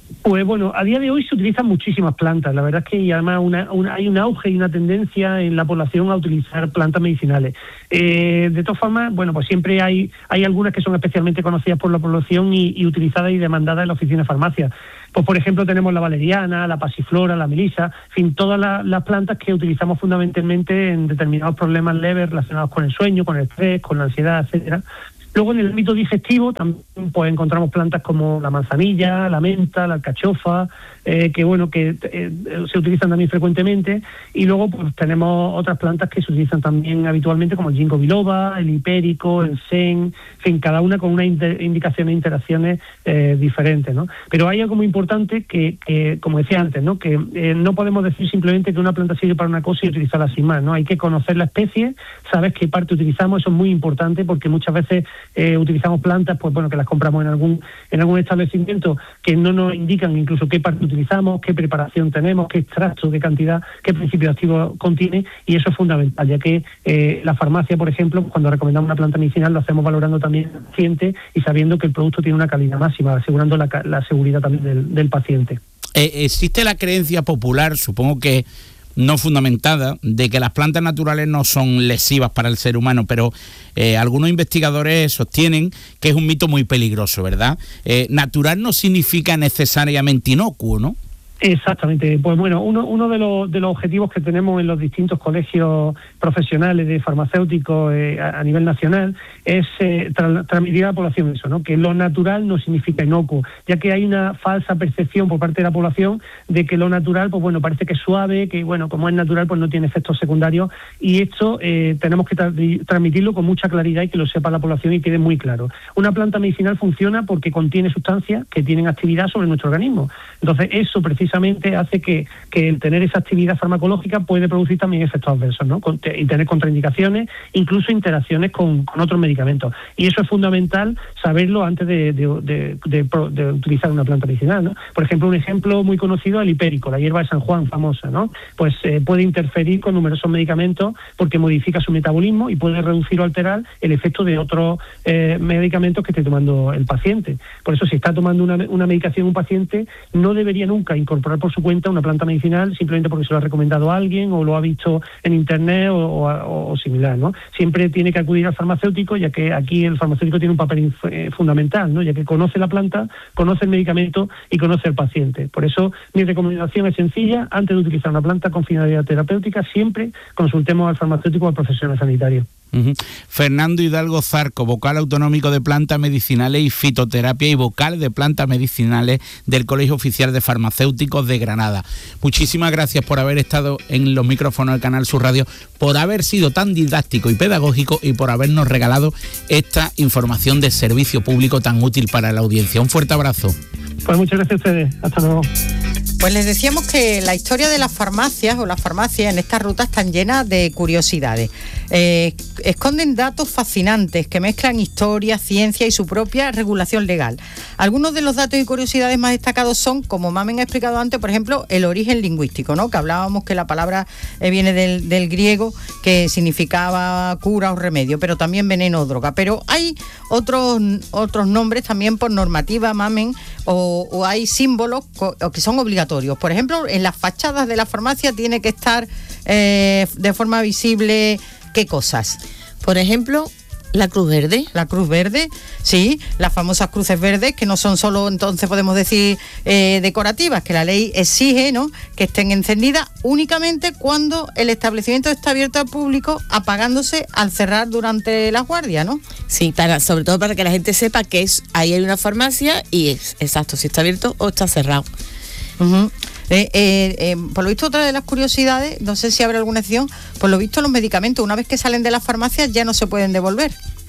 Pues bueno, a día de hoy se utilizan muchísimas plantas. La verdad es que y además una, una, hay un auge y una tendencia en la población a utilizar plantas medicinales. Eh, de todas formas, bueno, pues siempre hay hay algunas que son especialmente conocidas por la población y, y utilizadas y demandadas en la oficina de farmacia. Pues por ejemplo tenemos la valeriana, la pasiflora, la melisa, en fin, todas las, las plantas que utilizamos fundamentalmente en determinados problemas leves relacionados con el sueño, con el estrés, con la ansiedad, etcétera. Luego en el ámbito digestivo también pues encontramos plantas como la manzanilla, la menta, la alcachofa, eh, que bueno que eh, se utilizan también frecuentemente, y luego pues tenemos otras plantas que se utilizan también habitualmente como el ginkgo biloba, el hipérico, el sen, en fin, cada una con unas inter- indicaciones e interacciones eh, diferentes, ¿no? Pero hay algo muy importante que, que como decía antes, ¿no? Que eh, no podemos decir simplemente que una planta sirve para una cosa y utilizarla sin más, ¿no? Hay que conocer la especie, saber qué parte utilizamos, eso es muy importante porque muchas veces Eh, utilizamos plantas, pues bueno, que las compramos en algún en algún establecimiento que no nos indican incluso qué parte utilizamos, qué preparación tenemos, qué extracto, qué cantidad, qué principio activo contiene, y eso es fundamental, ya que eh, la farmacia, por ejemplo, cuando recomendamos una planta medicinal lo hacemos valorando también al paciente y sabiendo que el producto tiene una calidad máxima, asegurando la, la seguridad también del, del paciente. Eh, existe la creencia popular, supongo que no fundamentada, de que las plantas naturales no son lesivas para el ser humano, pero eh, algunos investigadores sostienen que es un mito muy peligroso, ¿verdad? Eh, natural no significa necesariamente inocuo, ¿no? Exactamente. Pues bueno, uno, uno de, los, de los objetivos que tenemos en los distintos colegios profesionales de farmacéuticos eh, a, a nivel nacional es eh, tra- transmitir a la población eso, ¿no? Que lo natural no significa inocuo, ya que hay una falsa percepción por parte de la población de que lo natural, pues bueno, parece que es suave, que bueno, como es natural, pues no tiene efectos secundarios, y esto eh, tenemos que tra- transmitirlo con mucha claridad y que lo sepa la población y quede muy claro. Una planta medicinal funciona porque contiene sustancias que tienen actividad sobre nuestro organismo. Entonces, eso precisamente precisamente hace que, que el tener esa actividad farmacológica puede producir también efectos adversos, ¿no? Con, y tener contraindicaciones, incluso interacciones con, con otros medicamentos. Y eso es fundamental saberlo antes de, de, de, de, de, de utilizar una planta medicinal, ¿no? Por ejemplo, un ejemplo muy conocido, el hipérico, la hierba de San Juan, famosa, ¿no? Pues eh, puede interferir con numerosos medicamentos porque modifica su metabolismo y puede reducir o alterar el efecto de otros eh, medicamentos que esté tomando el paciente. Por eso, si está tomando una, una medicación un paciente, no debería nunca incorporar por su cuenta una planta medicinal simplemente porque se lo ha recomendado a alguien o lo ha visto en internet o, o, o similar, ¿no? Siempre tiene que acudir al farmacéutico, ya que aquí el farmacéutico tiene un papel eh, fundamental, ¿no? Ya que conoce la planta, conoce el medicamento y conoce al paciente. Por eso mi recomendación es sencilla: antes de utilizar una planta con finalidad terapéutica, siempre consultemos al farmacéutico o al profesional sanitario. Uh-huh. Fernando Hidalgo Zarco, vocal autonómico de plantas medicinales y fitoterapia y vocal de plantas medicinales del Colegio Oficial de Farmacéuticos de Granada. Muchísimas gracias por haber estado en los micrófonos del Canal Sur Radio, por haber sido tan didáctico y pedagógico y por habernos regalado esta información de servicio público tan útil para la audiencia. Un fuerte abrazo. Pues muchas gracias a ustedes. Hasta luego. Pues les decíamos que la historia de las farmacias o las farmacias en estas rutas están llenas de curiosidades. Eh, esconden datos fascinantes que mezclan historia, ciencia y su propia regulación legal. Algunos de los datos y curiosidades más destacados son, como Mamen ha explicado antes, por ejemplo, el origen lingüístico, ¿no? Que hablábamos que la palabra eh, viene del, del griego, que significaba cura o remedio, pero también veneno o droga. Pero hay otros, otros nombres también por normativa, Mamen, o, o hay símbolos co- que son obligatorios. Por ejemplo, en las fachadas de la farmacia tiene que estar eh, de forma visible, ¿qué cosas? Por ejemplo, la Cruz Verde. La Cruz Verde, sí, las famosas cruces verdes, que no son solo, entonces podemos decir, eh, decorativas, que la ley exige, ¿no?, que estén encendidas únicamente cuando el establecimiento está abierto al público, apagándose al cerrar durante la guardia, ¿no? Sí, para, sobre todo para que la gente sepa que es ahí hay una farmacia y es exacto si está abierto o está cerrado. Uh-huh. Eh, eh, eh, por lo visto, otra de las curiosidades, no sé si habrá alguna excepción, por lo visto los medicamentos una vez que salen de las farmacias ya no se pueden devolver,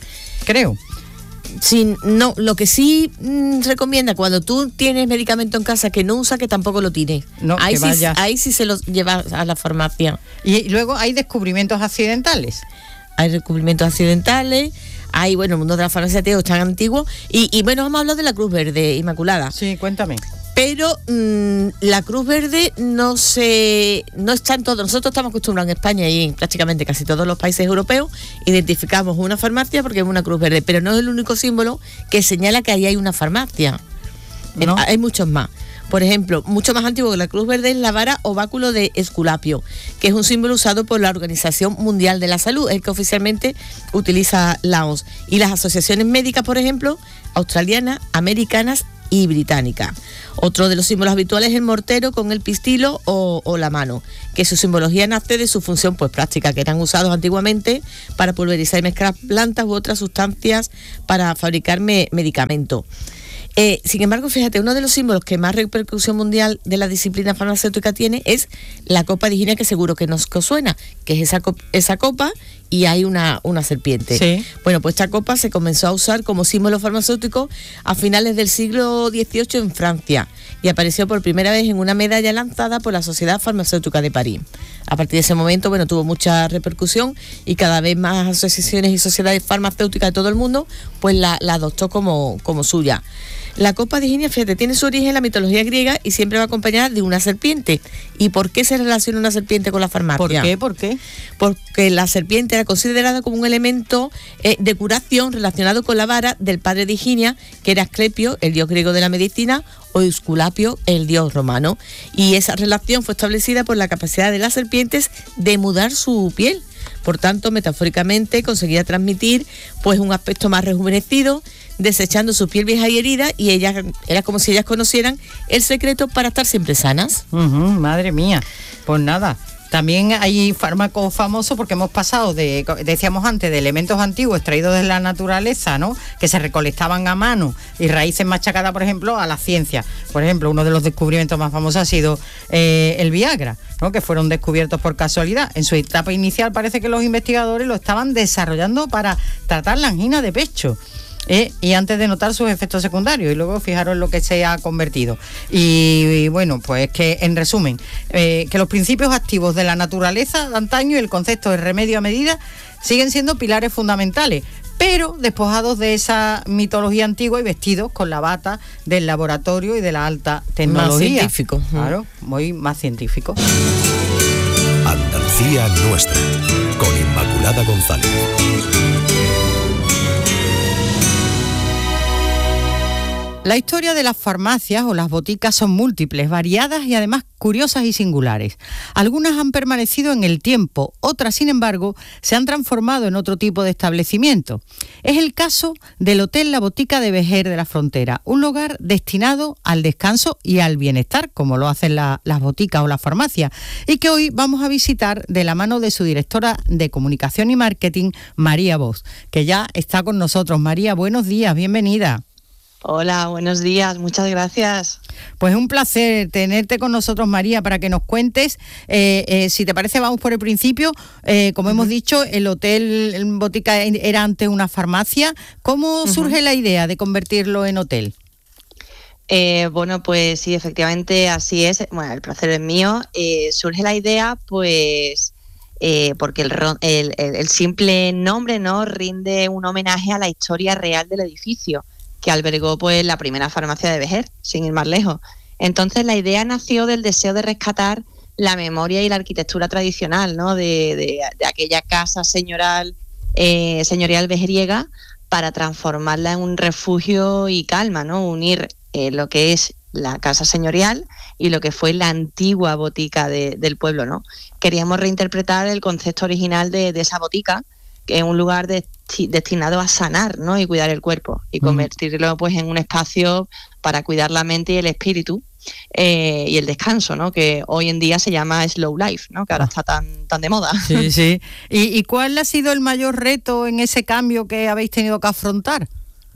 creo. Sí, no, lo que sí mmm, recomienda cuando tú tienes medicamento en casa que no usa, que tampoco lo tires. No, ahí, que sí, vaya. ahí sí se lo llevas a la farmacia. Y luego hay descubrimientos accidentales. Hay descubrimientos accidentales. Hay, bueno, el mundo de la farmacia es tan antiguo. Y, y bueno, vamos a hablar de la Cruz Verde, Inmaculada. Sí, cuéntame. Pero mmm, la Cruz Verde no se no está en todo. Nosotros estamos acostumbrados en España y en prácticamente casi todos los países europeos, identificamos una farmacia porque es una Cruz Verde, pero no es el único símbolo que señala que ahí hay una farmacia. ¿No? Hay muchos más. Por ejemplo, mucho más antiguo que la Cruz Verde es la vara o báculo de Esculapio, que es un símbolo usado por la Organización Mundial de la Salud, el que oficialmente utiliza la O M S. Y las asociaciones médicas, por ejemplo, australianas, americanas y británica. Otro de los símbolos habituales es el mortero con el pistilo o, o la mano, que su simbología nace de su función pues práctica, que eran usados antiguamente para pulverizar y mezclar plantas u otras sustancias para fabricar me, medicamentos. Eh, sin embargo, fíjate, uno de los símbolos que más repercusión mundial de la disciplina farmacéutica tiene es la copa de Higinia, que seguro que nos que os suena, que es esa, cop- esa copa y hay una, una serpiente. Sí. Bueno, pues esta copa se comenzó a usar como símbolo farmacéutico a finales del siglo dieciocho en Francia y apareció por primera vez en una medalla lanzada por la Sociedad Farmacéutica de París. A partir de ese momento, bueno, tuvo mucha repercusión y cada vez más asociaciones y sociedades farmacéuticas de todo el mundo pues la, la adoptó como, como suya. La copa de Higinia, fíjate, tiene su origen en la mitología griega y siempre va acompañada de una serpiente. ¿Y por qué se relaciona una serpiente con la farmacia? ¿Por qué? ¿Por qué? Porque la serpiente era considerada como un elemento eh, de curación relacionado con la vara del padre de Higinia, que era Asclepio, el dios griego de la medicina, o Esculapio, el dios romano. Y esa relación fue establecida por la capacidad de las serpientes de mudar su piel. Por tanto, metafóricamente, conseguía transmitir pues un aspecto más rejuvenecido, desechando su piel vieja y herida, y ellas era como si ellas conocieran el secreto para estar siempre sanas. Uh-huh, madre mía, pues nada. También hay fármacos famosos porque hemos pasado de, decíamos antes, de elementos antiguos extraídos de la naturaleza, ¿no?, que se recolectaban a mano, y raíces machacadas, por ejemplo, a la ciencia. Por ejemplo, uno de los descubrimientos más famosos ha sido eh, el Viagra, ¿no?, que fueron descubiertos por casualidad. En su etapa inicial parece que los investigadores lo estaban desarrollando para tratar la angina de pecho. Eh, y antes de notar sus efectos secundarios, y luego fijaros en lo que se ha convertido. Y, y bueno, pues que en resumen, eh, que los principios activos de la naturaleza de antaño y el concepto de remedio a medida siguen siendo pilares fundamentales, pero despojados de esa mitología antigua y vestidos con la bata del laboratorio y de la alta tecnología. Más científico. Claro, muy más científico. Andalucía nuestra, con Inmaculada González. La historia de las farmacias o las boticas son múltiples, variadas y además curiosas y singulares. Algunas han permanecido en el tiempo, otras, sin embargo, se han transformado en otro tipo de establecimiento. Es el caso del Hotel La Botica de Vejer de la Frontera, un lugar destinado al descanso y al bienestar, como lo hacen la, las boticas o las farmacias, y que hoy vamos a visitar de la mano de su directora de Comunicación y Marketing, María Bosch, que ya está con nosotros. María, buenos días, bienvenida. Hola, buenos días, muchas gracias. Pues un placer tenerte con nosotros, María, para que nos cuentes, eh, eh, si te parece, vamos por el principio. Eh, como uh-huh. hemos dicho, el Hotel el Botica era antes una farmacia. ¿Cómo uh-huh. surge la idea de convertirlo en hotel? Eh, bueno, pues sí, efectivamente así es. Bueno, el placer es mío. Eh, surge la idea, pues... Eh, porque el, el, el simple nombre, ¿no?, rinde un homenaje a la historia real del edificio, que albergó pues la primera farmacia de Vejer, sin ir más lejos. Entonces la idea nació del deseo de rescatar la memoria y la arquitectura tradicional, ¿no?, de, de, de aquella casa señorial, eh, señorial vejeriega, para transformarla en un refugio y calma, ¿no?, unir eh, lo que es la casa señorial y lo que fue la antigua botica de, del pueblo, ¿no? Queríamos reinterpretar el concepto original de, de esa botica, que es un lugar de, destinado a sanar, ¿no?, y cuidar el cuerpo, y convertirlo pues en un espacio para cuidar la mente y el espíritu, eh, y el descanso, ¿no?, que hoy en día se llama slow life, ¿no?, que ahora está tan tan de moda. Sí, sí. ¿Y, y cuál ha sido el mayor reto en ese cambio que habéis tenido que afrontar?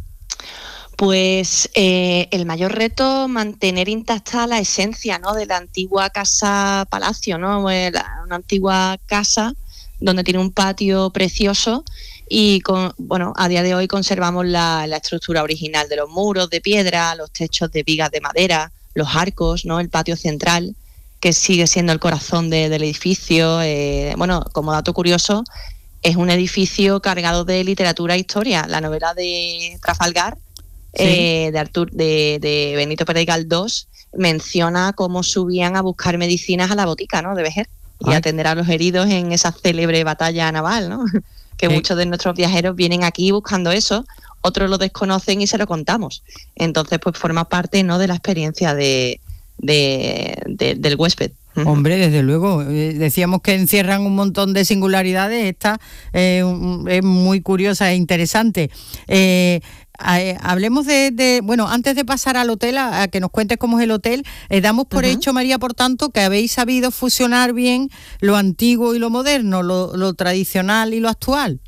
Pues eh, el mayor reto, mantener intacta la esencia, ¿no?, de la antigua casa palacio, ¿no?, la, una antigua casa donde tiene un patio precioso, y con, bueno, a día de hoy conservamos la, la estructura original de los muros de piedra, los techos de vigas de madera, los arcos, ¿no?, el patio central, que sigue siendo el corazón de, del edificio. Eh, bueno, como dato curioso, es un edificio cargado de literatura e historia. La novela de Trafalgar, sí. eh, de, Artur, de, de Benito Pérez Galdós, menciona cómo subían a buscar medicinas a la botica, ¿no?, de Vejer, y atender a los heridos en esa célebre batalla naval, ¿no? Que sí. Muchos de nuestros viajeros vienen aquí buscando eso, otros lo desconocen y se lo contamos. Entonces, pues forma parte, ¿no?, de la experiencia de, de, de, del huésped. Hombre, desde luego, eh, decíamos que encierran un montón de singularidades, esta eh, es muy curiosa e interesante. Eh, eh, hablemos de, de, bueno, antes de pasar al hotel, a, a que nos cuentes cómo es el hotel, eh, damos por uh-huh. hecho, María, por tanto, que habéis sabido fusionar bien lo antiguo y lo moderno, lo, lo tradicional y lo actual.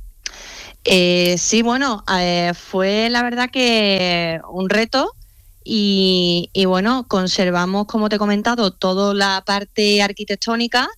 Eh, sí, bueno, eh, fue la verdad que un reto. Y, y bueno, conservamos, como te he comentado, toda la parte arquitectónica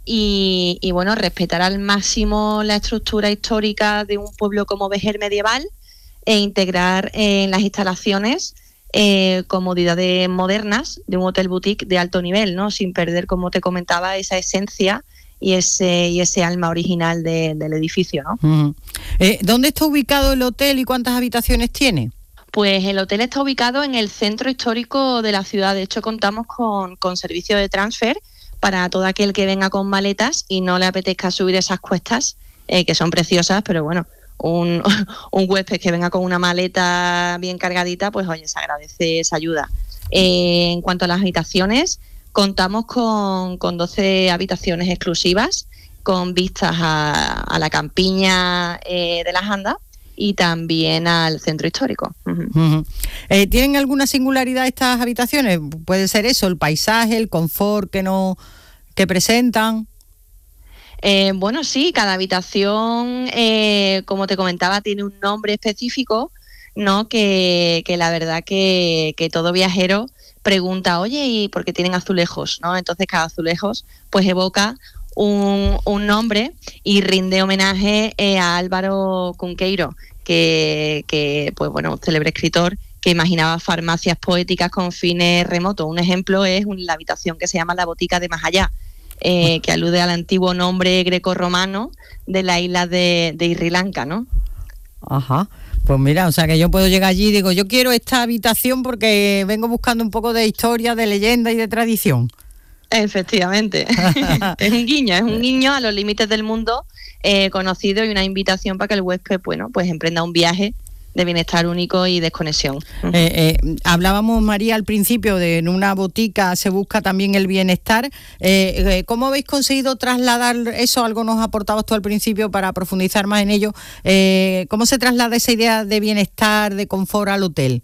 y, y bueno, respetar al máximo la estructura histórica de un pueblo como Vejer medieval e integrar en las instalaciones eh, comodidades modernas de un hotel boutique de alto nivel, ¿no? Sin perder, como te comentaba, esa esencia y ese y ese alma original de, del edificio, ¿no? Uh-huh. Eh, ¿Dónde está ubicado el hotel y cuántas habitaciones tiene? Pues el hotel está ubicado en el centro histórico de la ciudad. De hecho, contamos con, con servicio de transfer para todo aquel que venga con maletas y no le apetezca subir esas cuestas, eh, que son preciosas, pero bueno, un, un huésped que venga con una maleta bien cargadita, pues oye, se agradece esa ayuda. Eh, en cuanto a las habitaciones, contamos con, con doce habitaciones exclusivas, con vistas a, a la campiña eh, de las Andas, y también al centro histórico. Uh-huh. Uh-huh. Eh, ¿Tienen alguna singularidad estas habitaciones? Puede ser eso, el paisaje, el confort que no que presentan. Eh, bueno, sí, cada habitación, eh, como te comentaba, tiene un nombre específico, ¿no? Que, que la verdad que, que todo viajero pregunta, oye, ¿y por qué tienen azulejos? ¿No? Entonces cada azulejos pues evoca Un, un nombre y rinde homenaje eh, a Álvaro Cunqueiro, que, que pues bueno, un célebre escritor que imaginaba farmacias poéticas con fines remotos. Un ejemplo es un, la habitación que se llama la Botica de Más Allá, eh, que alude al antiguo nombre grecorromano de la isla de, de Sri Lanka, ¿no? Ajá. Pues mira, o sea que yo puedo llegar allí y digo, yo quiero esta habitación porque vengo buscando un poco de historia, de leyenda y de tradición. Efectivamente, es un guiño, es un guiño a los límites del mundo eh, conocido y una invitación para que el huésped, bueno, pues emprenda un viaje de bienestar único y desconexión. Eh, eh, hablábamos, María, al principio de en una botica se busca también el bienestar. Eh, eh, ¿Cómo habéis conseguido trasladar eso? Algo nos aportabas tú al principio para profundizar más en ello. Eh, ¿Cómo se traslada esa idea de bienestar, de confort al hotel?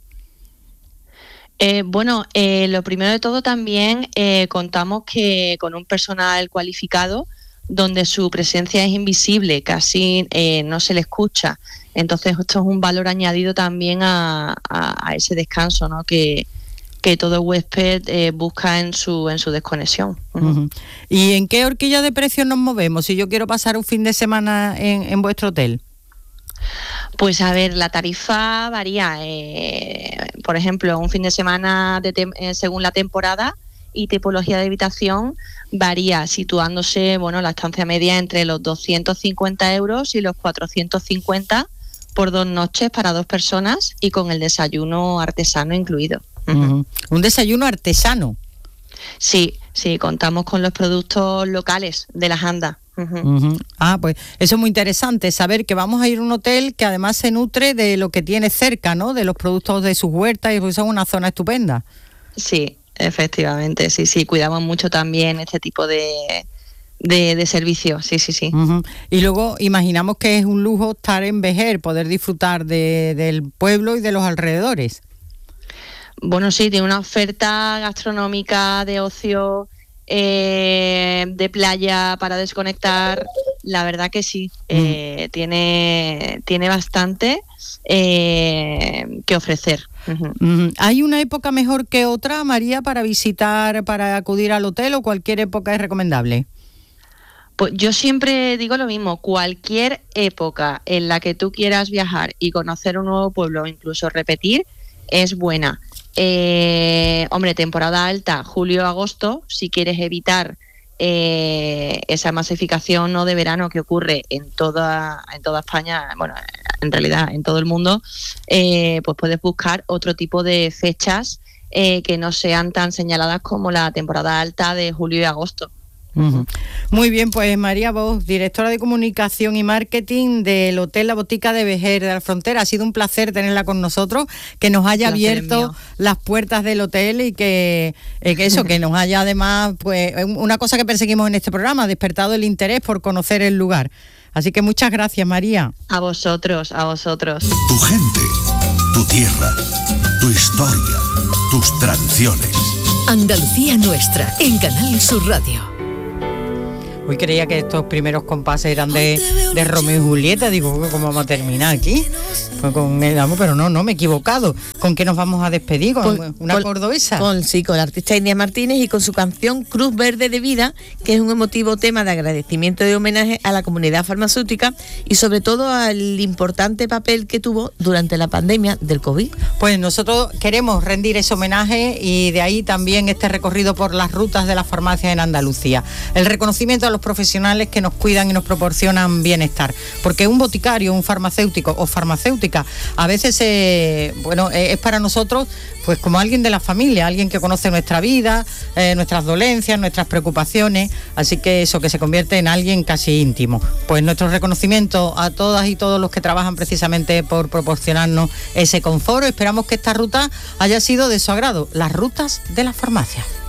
Eh, bueno, eh, lo primero de todo también eh, contamos que con un personal cualificado donde su presencia es invisible, casi eh, no se le escucha. Entonces esto es un valor añadido también a, a, a ese descanso, ¿no? que, que todo huésped eh, busca en su en su desconexión. Uh-huh. ¿Y en qué horquilla de precios nos movemos si yo quiero pasar un fin de semana en, en vuestro hotel? Pues a ver, la tarifa varía. Eh, por ejemplo, un fin de semana de tem- eh, según la temporada y tipología de habitación varía, situándose, bueno, la estancia media entre los doscientos cincuenta euros y los cuatrocientos cincuenta por dos noches para dos personas y con el desayuno artesano incluido. Uh-huh. ¿Un desayuno artesano? Sí, sí, contamos con los productos locales de las Andas. Uh-huh. Uh-huh. Ah, pues eso es muy interesante, saber que vamos a ir a un hotel que además se nutre de lo que tiene cerca, ¿no? De los productos de sus huertas, y pues es una zona estupenda. Sí, efectivamente, sí, sí, cuidamos mucho también este tipo de, de, de servicios, sí, sí, sí. Uh-huh. Y luego imaginamos que es un lujo estar en Vejer, poder disfrutar de, del pueblo y de los alrededores. Bueno, sí, tiene una oferta gastronómica de ocio, eh, de playa para desconectar, la verdad que sí, eh, mm. tiene, tiene bastante eh, que ofrecer. Uh-huh. Uh-huh. ¿Hay una época mejor que otra, María, para visitar, para acudir al hotel, o cualquier época es recomendable? Pues yo siempre digo lo mismo, cualquier época en la que tú quieras viajar y conocer un nuevo pueblo o incluso repetir es buena. Eh, hombre, temporada alta, julio-agosto, si quieres evitar eh, esa masificación, ¿no?, de verano que ocurre en toda en toda España, bueno, en realidad en todo el mundo, eh, pues puedes buscar otro tipo de fechas eh, que no sean tan señaladas como la temporada alta de julio y agosto. Uh-huh. Muy bien, pues María Bosch, directora de comunicación y marketing del Hotel La Botica de Vejer de la Frontera. Ha sido un placer tenerla con nosotros, que nos haya abierto las puertas del hotel y que, eh, que eso, que nos haya además, pues una cosa que perseguimos en este programa, despertado el interés por conocer el lugar. Así que muchas gracias, María. A vosotros, a vosotros. Tu gente, tu tierra, tu historia, tus tradiciones. Andalucía Nuestra, en Canal Sur Radio. Hoy creía que estos primeros compases eran de, de Romeo y Julieta. Digo, ¿cómo vamos a terminar aquí? Pues con el amor, pero no, no, me he equivocado. ¿Con qué nos vamos a despedir? ¿Con, con una con, cordobesa? Con, sí, con la artista India Martínez y con su canción Cruz Verde de Vida, que es un emotivo tema de agradecimiento y homenaje a la comunidad farmacéutica y sobre todo al importante papel que tuvo durante la pandemia del COVID. Pues nosotros queremos rendir ese homenaje y de ahí también este recorrido por las rutas de las farmacias en Andalucía. El reconocimiento a los profesionales que nos cuidan y nos proporcionan bienestar, porque un boticario, un farmacéutico o farmacéutica a veces eh, bueno eh, es para nosotros pues como alguien de la familia, alguien que conoce nuestra vida, eh, nuestras dolencias, nuestras preocupaciones, así que eso, que se convierte en alguien casi íntimo. Pues nuestro reconocimiento a todas y todos los que trabajan precisamente por proporcionarnos ese confort. Esperamos que esta ruta haya sido de su agrado, las rutas de las farmacias.